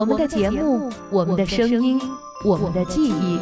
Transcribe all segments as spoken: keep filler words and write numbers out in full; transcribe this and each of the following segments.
我们的节目，我们的声音，我们的记忆。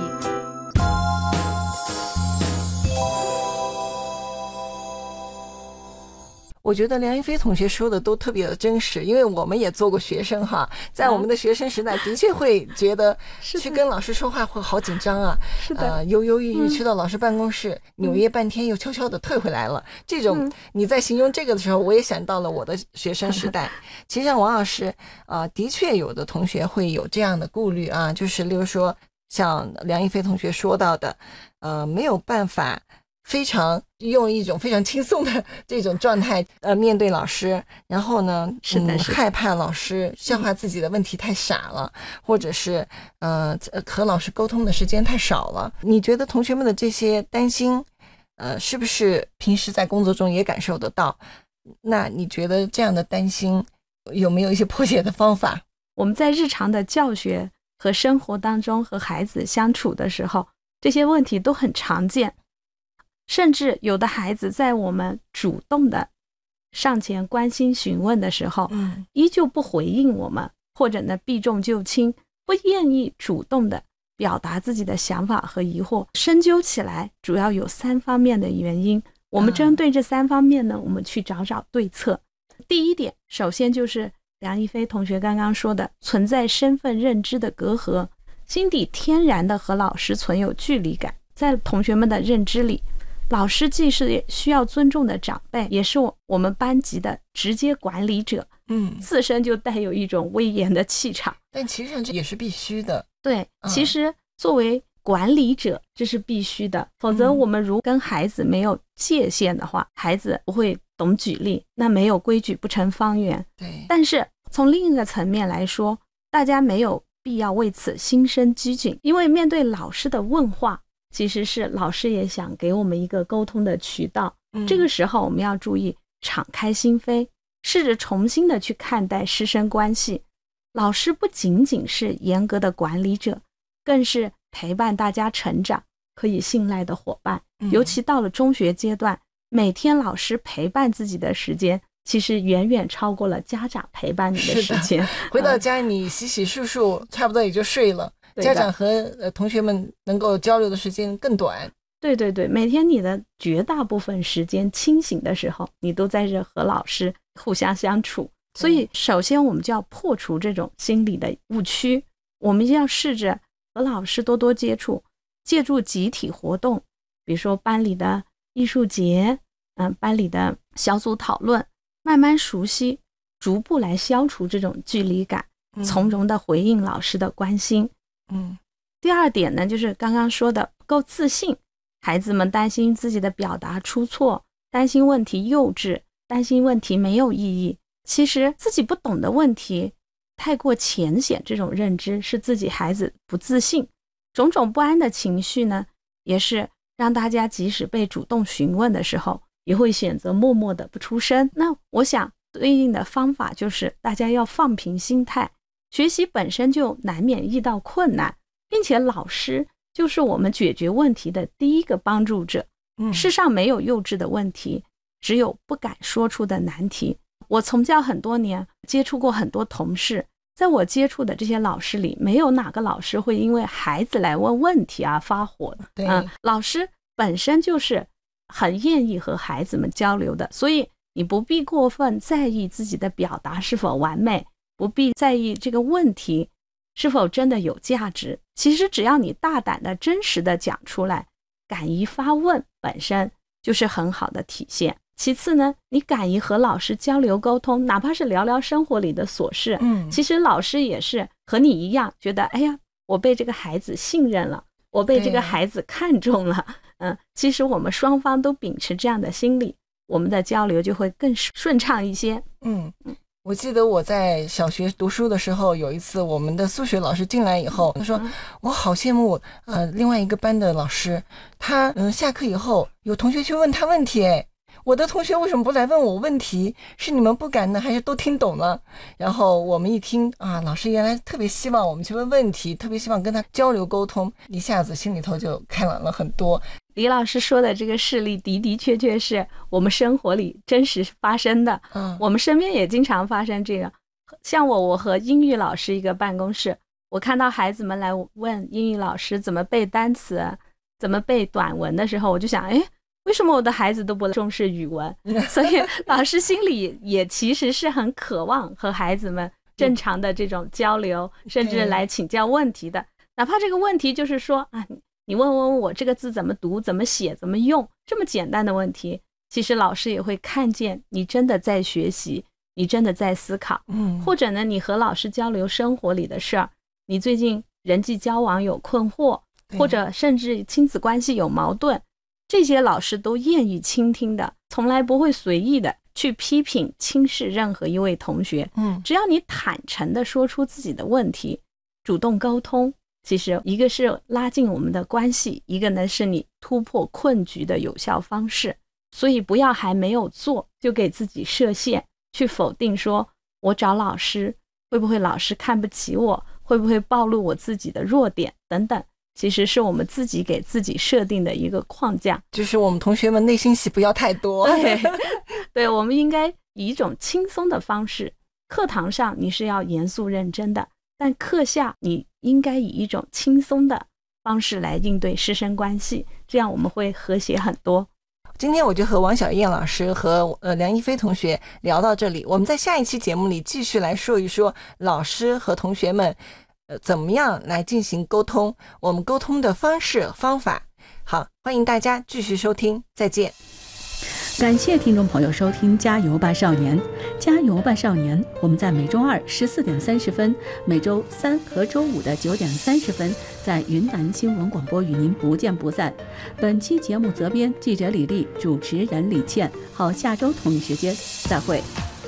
我觉得梁一飞同学说的都特别的真实，因为我们也做过学生哈，在我们的学生时代的确会觉得去跟老师说话会好紧张啊， 是的， 呃，犹犹豫豫去到老师办公室、嗯、扭捏半天又悄悄的退回来了。这种、嗯、你在形容这个的时候，我也想到了我的学生时代。其实像王老师啊、呃，的确有的同学会有这样的顾虑啊，就是例如说像梁一飞同学说到的，呃，没有办法。非常用一种非常轻松的这种状态呃面对老师，然后呢是的、嗯、 是害怕老师消化自己的问题太傻了、嗯、或者是呃和老师沟通的时间太少了。你觉得同学们的这些担心呃是不是平时在工作中也感受得到？那你觉得这样的担心有没有一些破解的方法？ 我们在日常的教学和生活当中和孩子相处的时候，这些问题都很常见，甚至有的孩子在我们主动的上前关心询问的时候、嗯、依旧不回应我们，或者呢避重就轻，不愿意主动的表达自己的想法和疑惑。深究起来主要有三方面的原因，我们针对这三方面呢、嗯、我们去找找对策。第一点，首先就是梁一飞同学刚刚说的，存在身份认知的隔阂，心底天然的和老师存有距离感。在同学们的认知里，老师既是需要尊重的长辈，也是我们班级的直接管理者，嗯，自身就带有一种威严的气场。 但其实这也是必须的。 对、嗯、其实作为管理者这是必须的，否则我们如跟孩子没有界限的话、嗯、孩子不会懂举例，那没有规矩不成方圆。 对。 但是从另一个层面来说，大家没有必要为此心生拘谨，因为面对老师的问话，其实是老师也想给我们一个沟通的渠道、嗯、这个时候我们要注意敞开心扉，试着重新的去看待师生关系。老师不仅仅是严格的管理者，更是陪伴大家成长可以信赖的伙伴、嗯、尤其到了中学阶段，每天老师陪伴自己的时间其实远远超过了家长陪伴你的时间。 回到家你洗洗漱漱、嗯、差不多也就睡了，家长和、呃、同学们能够交流的时间更短。 对对对，每天你的绝大部分时间清醒的时候，你都在这和老师互相相处。所以首先我们就要破除这种心理的误区，我们要试着和老师多多接触，借助集体活动，比如说班里的艺术节、嗯、班里的小组讨论，慢慢熟悉，逐步来消除这种距离感，从容的回应老师的关心。嗯，第二点呢，就是刚刚说的不够自信，孩子们担心自己的表达出错，担心问题幼稚，担心问题没有意义。其实自己不懂的问题太过浅显，这种认知是自己孩子不自信。种种不安的情绪呢，也是让大家即使被主动询问的时候，也会选择默默的不出声。那我想对应的方法就是大家要放平心态，学习本身就难免遇到困难，并且老师就是我们解决问题的第一个帮助者。嗯，世上没有幼稚的问题，只有不敢说出的难题。我从教很多年，接触过很多同事，在我接触的这些老师里，没有哪个老师会因为孩子来问问题而发火的。 对、 嗯，老师本身就是很愿意和孩子们交流的，所以你不必过分在意自己的表达是否完美，不必在意这个问题是否真的有价值。其实只要你大胆的真实的讲出来，敢于发问本身就是很好的体现。其次呢，你敢于和老师交流沟通，哪怕是聊聊生活里的琐事，嗯，其实老师也是和你一样觉得，哎呀，我被这个孩子信任了，我被这个孩子看中了。嗯，其实我们双方都秉持这样的心理，我们的交流就会更顺畅一些。 嗯嗯，我记得我在小学读书的时候，有一次我们的数学老师进来以后，他说、嗯、我好羡慕呃另外一个班的老师，他嗯、呃、下课以后有同学去问他问题，哎，我的同学为什么不来问我问题？是你们不敢呢，还是都听懂了？然后我们一听啊，老师原来特别希望我们去问问题，特别希望跟他交流沟通，一下子心里头就开朗了很多。 李老师说的这个事例的的确确是我们生活里真实发生的，嗯，我们身边也经常发生这个。 像我，我和英语老师一个办公室，我看到孩子们来问英语老师怎么背单词，怎么背短文的时候，我就想，哎，为什么我的孩子都不重视语文？所以老师心里也其实是很渴望和孩子们正常的这种交流，甚至来请教问题的。哪怕这个问题就是说啊，你问问我这个字怎么读、怎么写、怎么用，这么简单的问题，其实老师也会看见你真的在学习，你真的在思考。嗯，或者呢，你和老师交流生活里的事儿，你最近人际交往有困惑，或者甚至亲子关系有矛盾，这些老师都愿意倾听的，从来不会随意的去批评轻视任何一位同学。嗯，只要你坦诚的说出自己的问题，主动沟通，其实一个是拉近我们的关系，一个呢是你突破困局的有效方式。所以不要还没有做就给自己设限，去否定说我找老师会不会老师看不起我，会不会暴露我自己的弱点等等，其实是我们自己给自己设定的一个框架， 就是我们同学们内心戏不要太多。 对，对，我们应该以一种轻松的方式，课堂上你是要严肃认真的，但课下你应该以一种轻松的方式来应对师生关系，这样我们会和谐很多。 今天我就和王小燕老师和呃梁一飞同学聊到这里，我们在下一期节目里继续来说一说老师和同学们呃怎么样来进行沟通，我们沟通的方式方法。好，欢迎大家继续收听，再见。 感谢听众朋友收听加油吧少年，加油吧少年，我们在每周二十四点三十分，每周三和周五的九点三十分在云南新闻广播与您不见不散。本期节目责编记者李丽，主持人李倩。好，下周同一时间再会。